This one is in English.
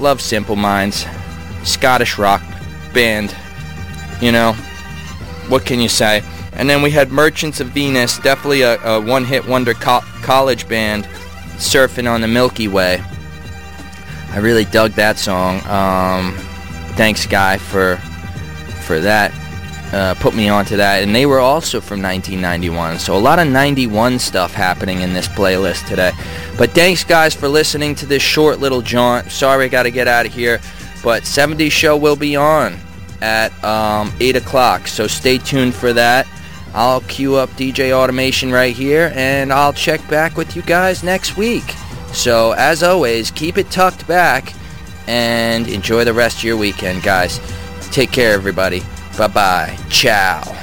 love Simple Minds. Scottish rock band. You know, what can you say? And then we had Merchants of Venus, definitely a one-hit wonder college band, surfing on the Milky Way. I really dug that song. Thanks, Guy, for that. Put me onto that. And they were also from 1991, so a lot of 91 stuff happening in this playlist today. But thanks, guys, for listening to this short little jaunt. Sorry I got to get out of here, but 70s Show will be on at 8 o'clock, so stay tuned for that. I'll queue up DJ Automation right here, and I'll check back with you guys next week. So, as always, keep it tucked back, and enjoy the rest of your weekend, guys. Take care, everybody. Bye-bye. Ciao.